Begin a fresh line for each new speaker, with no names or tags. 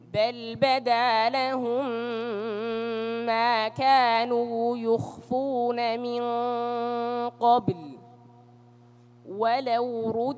بل بدا لهم ما كانوا يخفون من قبل ولو